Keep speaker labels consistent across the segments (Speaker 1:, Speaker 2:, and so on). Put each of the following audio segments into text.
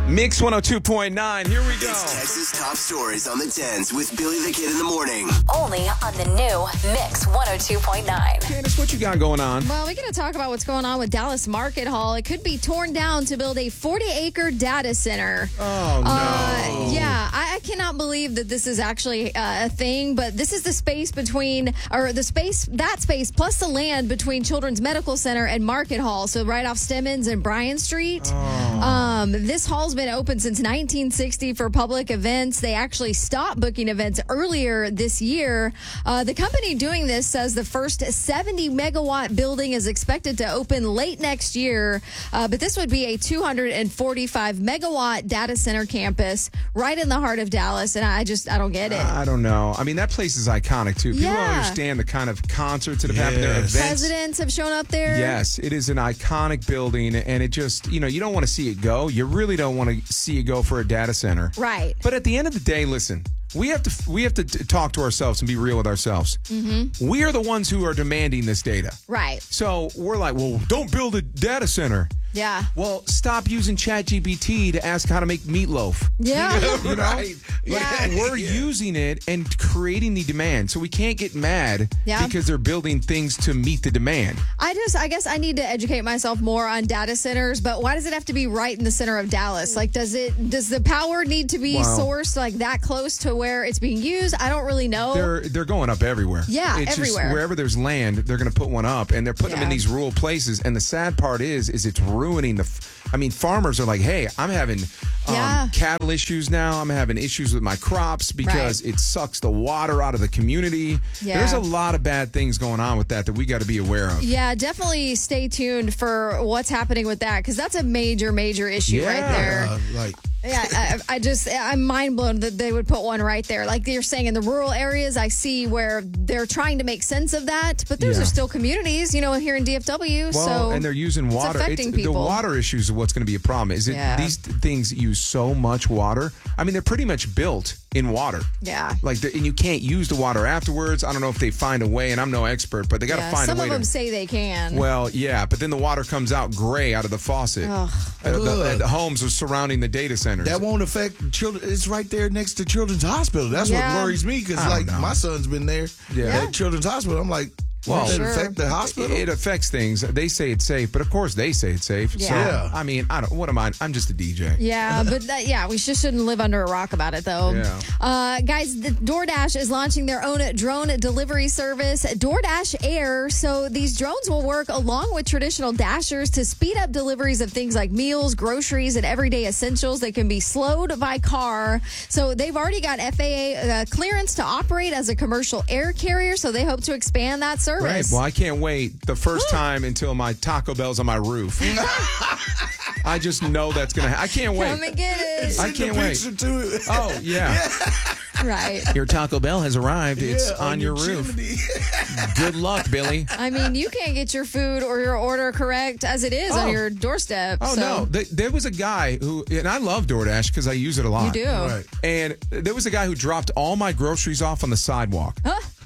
Speaker 1: Mix 102.9. Here we go.
Speaker 2: It's Texas Top Stories on the 10s with Billy the Kid in the morning.
Speaker 3: Only on the new Mix 102.9.
Speaker 1: Candace, what you got going on?
Speaker 4: Well, we're going to talk about what's going on with Dallas Market Hall. It could be torn down to build a 40-acre data center.
Speaker 1: Oh, no.
Speaker 4: Yeah, I cannot believe that this is actually a thing, but this is the space between, or the space, that space plus the land between Children's Medical Center and Market Hall. So right off Stemmons and Bryan Street. This hall's been open since 1960 for public events. They actually stopped booking events earlier this year. The company doing this says the first 70 megawatt building is expected to open late next year. But this would be a 245 megawatt data center campus right in the heart of Dallas. And I don't get it.
Speaker 1: I don't know. I mean, that place is iconic, too. People don't
Speaker 4: Yeah.
Speaker 1: understand the kind of concerts that have happened there, events.
Speaker 4: Presidents have shown up there.
Speaker 1: Yes, it is an iconic building, and it just, you don't want to see it go. You really don't want to see it go for a data center.
Speaker 4: Right.
Speaker 1: But at the end of the day, listen, we have to talk to ourselves and be real with ourselves. Mm-hmm. We are the ones who are demanding this data.
Speaker 4: Right.
Speaker 1: So we're like, well, don't build a data center.
Speaker 4: Yeah.
Speaker 1: Well, stop using ChatGPT to ask how to make meatloaf.
Speaker 4: Yeah.
Speaker 1: You know?
Speaker 5: Right.
Speaker 4: Yeah.
Speaker 1: We're using it and creating the demand. So we can't get mad because they're building things to meet the demand.
Speaker 4: I guess I need to educate myself more on data centers, but why does it have to be right in the center of Dallas? Like, does the power need to be sourced like that close to where it's being used? I don't really know.
Speaker 1: They're going up everywhere.
Speaker 4: Yeah,
Speaker 1: it's
Speaker 4: everywhere.
Speaker 1: Just wherever there's land, they're going to put one up, and they're putting them in these rural places. And the sad part is it's ruining farmers are like, hey, I'm having cattle issues now. I'm having issues with my crops because it sucks the water out of the community.
Speaker 4: Yeah.
Speaker 1: There's a lot of bad things going on with that we got to be aware of.
Speaker 4: Yeah, definitely stay tuned for what's happening with that because that's a major, major issue right there. I'm mind blown that they would put one right there. Like you're saying, in the rural areas, I see where they're trying to make sense of that, but those are still communities, here in DFW.
Speaker 1: Well, and they're using water.
Speaker 4: It's affecting people.
Speaker 1: The water issues is what's going to be a problem. These things use so much water. I mean, they're pretty much built in water.
Speaker 4: Yeah.
Speaker 1: And you can't use the water afterwards. I don't know if they find a way, and I'm no expert, but they got to find a way.
Speaker 4: Some of them say they can.
Speaker 1: Well, yeah, but then the water comes out gray out of the faucet. The homes are surrounding the data centers.
Speaker 5: That won't affect children. It's right there next to Children's Hospital. That's what worries me because, my son's been there at Children's Hospital. I'm like, does it affect the hospital?
Speaker 1: It affects things. They say it's safe, but of course they say it's safe.
Speaker 4: Yeah.
Speaker 1: So, I mean, what am I? I'm just a DJ.
Speaker 4: Yeah, but we just shouldn't live under a rock about it, though.
Speaker 1: Yeah.
Speaker 4: Guys, the DoorDash is launching their own drone delivery service, DoorDash Air. So these drones will work along with traditional dashers to speed up deliveries of things like meals, groceries, and everyday essentials that can be slowed by car. So they've already got FAA clearance to operate as a commercial air carrier, so they hope to expand that service.
Speaker 1: Right. Well, I can't wait the first time until my Taco Bell's on my roof. I just know that's going to happen. I can't wait.
Speaker 4: Come and get it.
Speaker 1: I can't wait.
Speaker 5: Too.
Speaker 1: Oh, yeah.
Speaker 4: Right.
Speaker 1: Your Taco Bell has arrived. It's on your roof. Good luck, Billy.
Speaker 4: I mean, you can't get your food or your order correct as it is on your doorstep.
Speaker 1: Oh,
Speaker 4: so.
Speaker 1: no. There was a guy who, and I love DoorDash because I use it a lot.
Speaker 4: You do.
Speaker 5: Right.
Speaker 1: And there was a guy who dropped all my groceries off on the sidewalk.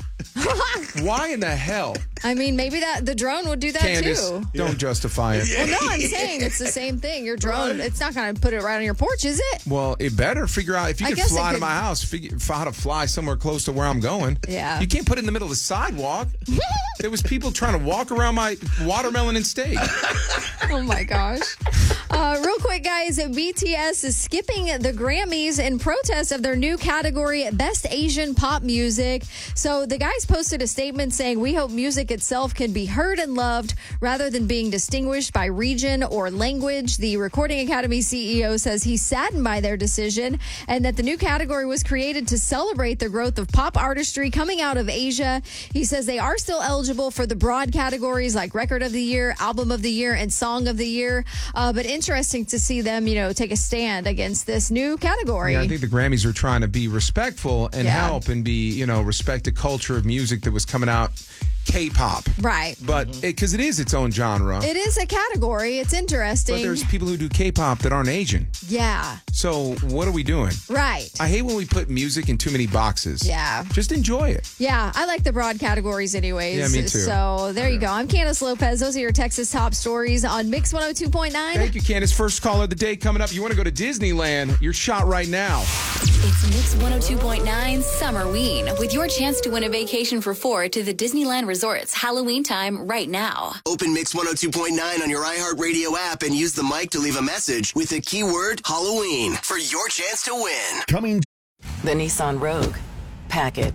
Speaker 1: Why in the hell?
Speaker 4: I mean, maybe the drone would do that
Speaker 1: Candace,
Speaker 4: too.
Speaker 1: don't justify it.
Speaker 4: Well, no, I'm saying it's the same thing. Your drone, it's not going to put it right on your porch, is it?
Speaker 1: Well, it better figure out if you
Speaker 4: I
Speaker 1: can
Speaker 4: guess
Speaker 1: fly
Speaker 4: it
Speaker 1: to
Speaker 4: could-
Speaker 1: my house, figure how to fly somewhere close to where I'm going.
Speaker 4: Yeah.
Speaker 1: You can't put it in the middle of the sidewalk. There was people trying to walk around my watermelon and steak.
Speaker 4: Oh, my gosh. Real quick, guys, BTS is skipping the Grammys in protest of their new category, Best Asian Pop Music. So the guys posted a statement saying, "We hope music itself can be heard and loved rather than being distinguished by region or language." The Recording Academy CEO says he's saddened by their decision and that the new category was created to celebrate the growth of pop artistry coming out of Asia. He says they are still eligible for the broad categories like Record of the Year, Album of the Year, and Song of the Year. But interesting to see them, take a stand against this new category.
Speaker 1: Yeah, I think the Grammys are trying to be respectful and help and be, respect the culture of music that was coming out K-pop.
Speaker 4: Right.
Speaker 1: But because it is its own genre.
Speaker 4: It is a category. It's interesting.
Speaker 1: But there's people who do K-pop that aren't Asian.
Speaker 4: Yeah.
Speaker 1: So what are we doing?
Speaker 4: Right.
Speaker 1: I hate when we put music in too many boxes.
Speaker 4: Yeah.
Speaker 1: Just enjoy it.
Speaker 4: Yeah. I like the broad categories anyways.
Speaker 1: Yeah, me too.
Speaker 4: So there you go. I'm Candace Lopez. Those are your Texas top stories on Mix 102.9.
Speaker 1: Thank you, Candace. First caller of the day coming up. You want to go to Disneyland? Your shot right now.
Speaker 3: It's Mix 102.9 Summerween with your chance to win a vacation for 4 to the Disneyland Resort's Halloween time right now.
Speaker 2: Open Mix 102.9 on your iHeartRadio app and use the mic to leave a message with the keyword Halloween for your chance to win.
Speaker 6: Coming.
Speaker 7: The Nissan Rogue. Pack it.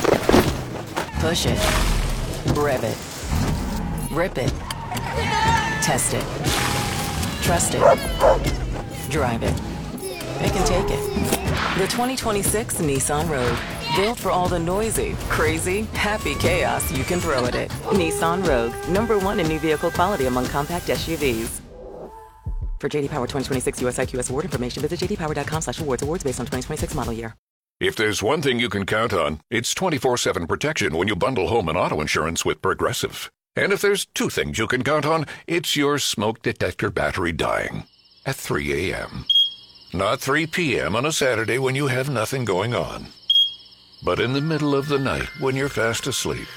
Speaker 7: Push it. Rev it. Rip it. Test it. Trust it. Drive it. Pick and take it. The 2026 Nissan Rogue. Built for all the noisy, crazy, happy chaos you can throw at it. Nissan Rogue. #1 in new vehicle quality among compact SUVs. For JD Power 2026 US IQS award information, visit jdpower.com/awards. Awards based on 2026 model year.
Speaker 6: If there's one thing you can count on, it's 24/7 protection when you bundle home and auto insurance with Progressive. And if there's two things you can count on, it's your smoke detector battery dying at 3 a.m. Not 3 p.m. on a Saturday when you have nothing going on, but in the middle of the night when you're fast asleep.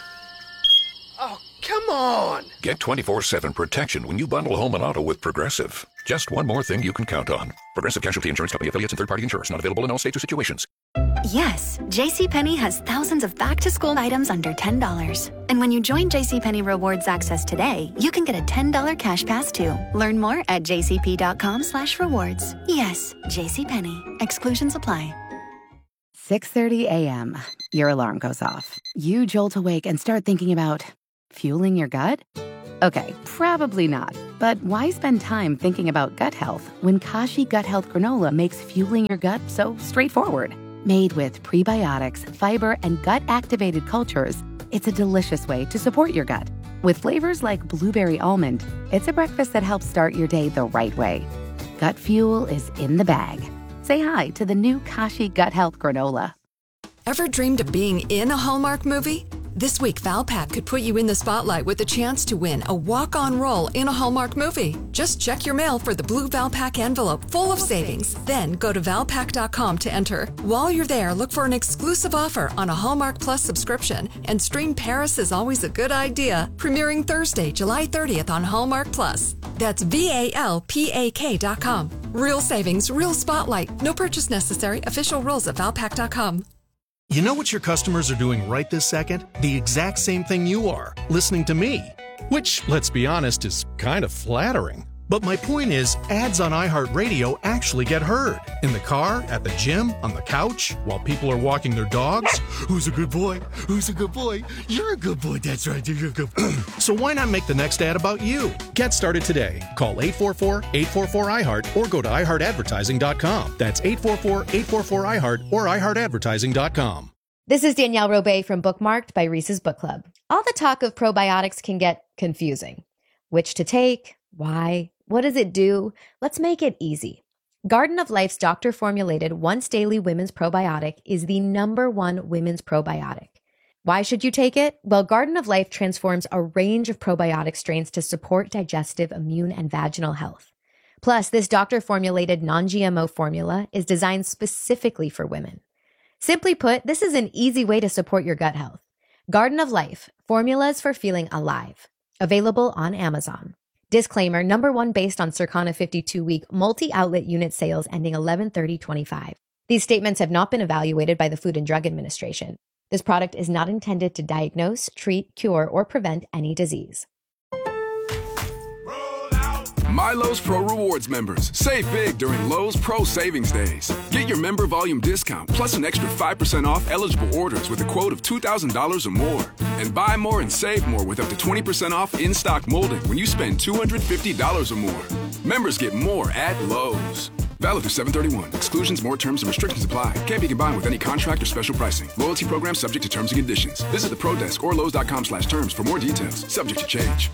Speaker 8: Oh, come on!
Speaker 6: Get 24/7 protection when you bundle home and auto with Progressive. Just one more thing you can count on. Progressive Casualty Insurance Company affiliates and third-party insurers. Not available in all states or situations.
Speaker 9: Yes, JCPenney has thousands of back-to-school items under $10. And when you join JCPenney Rewards Access today, you can get a $10 cash pass too. Learn more at jcp.com/rewards. Yes, JCPenney. Exclusions apply.
Speaker 10: 6:30 a.m. Your alarm goes off. You jolt awake and start thinking about fueling your gut? Okay, probably not. But why spend time thinking about gut health when Kashi Gut Health Granola makes fueling your gut so straightforward? Made with prebiotics, fiber, and gut-activated cultures, it's a delicious way to support your gut. With flavors like blueberry almond, it's a breakfast that helps start your day the right way. Gut fuel is in the bag. Say hi to the new Kashi Gut Health Granola.
Speaker 11: Ever dreamed of being in a Hallmark movie? This week, Valpak could put you in the spotlight with a chance to win a walk-on role in a Hallmark movie. Just check your mail for the blue Valpak envelope full of savings. Then go to Valpak.com to enter. While you're there, look for an exclusive offer on a Hallmark Plus subscription and stream Paris is Always a Good Idea, premiering Thursday, July 30th on Hallmark Plus. That's VALPAK.com. Real savings, real spotlight. No purchase necessary. Official rules at Valpak.com.
Speaker 12: You know what your customers are doing right this second? The exact same thing you are, listening to me. Which, let's be honest, is kind of flattering. But my point is, ads on iHeartRadio actually get heard. In the car, at the gym, on the couch, while people are walking their dogs. Who's a good boy? Who's a good boy? You're a good boy. That's right. You're a good boy. So why not make the next ad about you? Get started today. Call 844-844-iHeart or go to iHeartAdvertising.com. That's 844-844-iHeart or iHeartAdvertising.com.
Speaker 13: This is Danielle Robay from Bookmarked by Reese's Book Club. All the talk of probiotics can get confusing. Which to take? Why? What does it do? Let's make it easy. Garden of Life's doctor-formulated once-daily women's probiotic is the #1 women's probiotic. Why should you take it? Well, Garden of Life transforms a range of probiotic strains to support digestive, immune, and vaginal health. Plus, this doctor-formulated non-GMO formula is designed specifically for women. Simply put, this is an easy way to support your gut health. Garden of Life, formulas for feeling alive. Available on Amazon. Disclaimer, #1 based on Circana 52-week multi-outlet unit sales ending 11/30/25. These statements have not been evaluated by the Food and Drug Administration. This product is not intended to diagnose, treat, cure, or prevent any disease.
Speaker 14: My Lowe's Pro Rewards members, save big during Lowe's Pro Savings Days. Get your member volume discount plus an extra 5% off eligible orders with a quote of $2,000 or more. And buy more and save more with up to 20% off in-stock molding when you spend $250 or more. Members get more at Lowe's. Valid through 7/31. Exclusions, more terms, and restrictions apply. Can't be combined with any contract or special pricing. Loyalty program subject to terms and conditions. Visit the Pro Desk or Lowe's.com/terms for more details. Subject to change.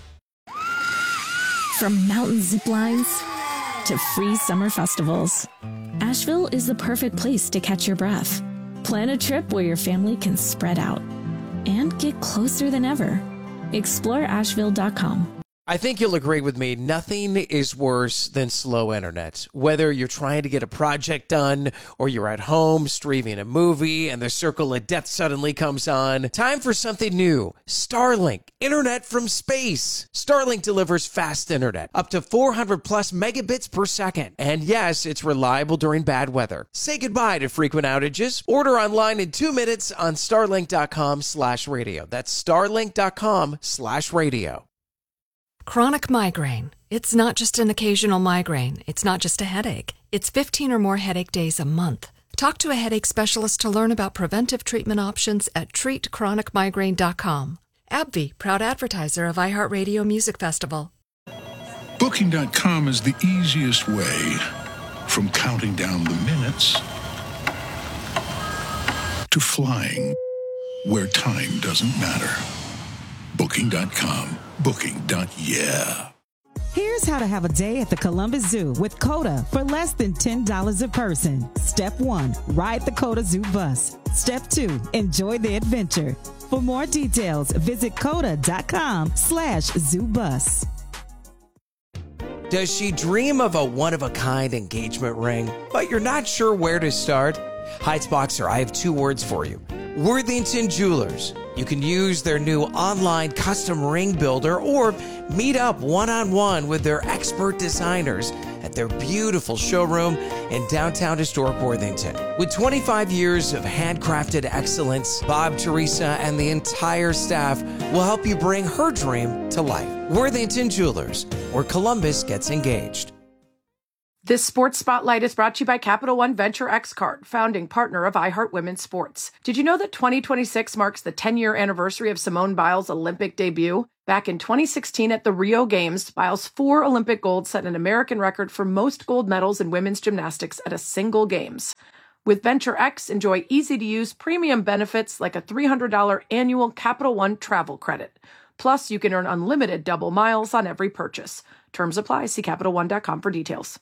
Speaker 15: From mountain zip lines to free summer festivals, Asheville is the perfect place to catch your breath. Plan a trip where your family can spread out. and get closer than ever. Explore Asheville.com.
Speaker 16: I think you'll agree with me. Nothing is worse than slow internet. Whether you're trying to get a project done or you're at home streaming a movie and the circle of death suddenly comes on. Time for something new. Starlink, internet from space. Starlink delivers fast internet, up to 400 plus megabits per second. And yes, it's reliable during bad weather. Say goodbye to frequent outages. Order online in 2 minutes on starlink.com/radio. That's starlink.com/radio.
Speaker 11: Chronic migraine. It's not just an occasional migraine. It's not just a headache. It's 15 or more headache days a month. Talk to a headache specialist to learn about preventive treatment options at treatchronicmigraine.com. AbbVie, proud advertiser of iHeartRadio Music Festival.
Speaker 17: Booking.com is the easiest way from counting down the minutes to flying where time doesn't matter. Booking.com. Booking.yeah.
Speaker 18: Here's how to have a day at the Columbus Zoo with COTA for less than $10 a person. Step 1, ride the COTA Zoo bus. Step 2, enjoy the adventure. For more details, visit COTA.com/ZooBus.
Speaker 16: Does she dream of a one-of-a-kind engagement ring, but you're not sure where to start? Heights Boxer, I have 2 words for you. Worthington Jewelers. You can use their new online custom ring builder or meet up one-on-one with their expert designers at their beautiful showroom in downtown historic Worthington. With 25 years of handcrafted excellence, Bob, Teresa, and the entire staff will help you bring her dream to life. Worthington Jewelers, where Columbus gets engaged.
Speaker 19: This Sports Spotlight is brought to you by Capital One Venture X Card, founding partner of iHeart Women's Sports. Did you know that 2026 marks the 10-year anniversary of Simone Biles' Olympic debut? Back in 2016 at the Rio Games, Biles' 4 Olympic golds set an American record for most gold medals in women's gymnastics at a single Games. With Venture X, enjoy easy-to-use premium benefits like a $300 annual Capital One travel credit. Plus, you can earn unlimited double miles on every purchase. Terms apply. See CapitalOne.com for details.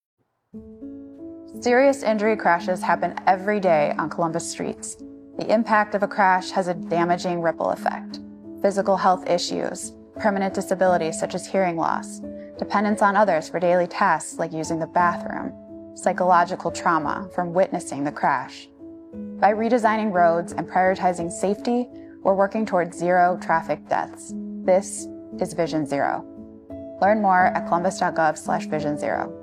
Speaker 20: Serious injury crashes happen every day on Columbus streets. The impact of a crash has a damaging ripple effect. Physical health issues, permanent disabilities such as hearing loss, dependence on others for daily tasks like using the bathroom, psychological trauma from witnessing the crash. By redesigning roads and prioritizing safety, we're working towards 0 traffic deaths. This is Vision Zero. Learn more at columbus.gov/Vision Zero.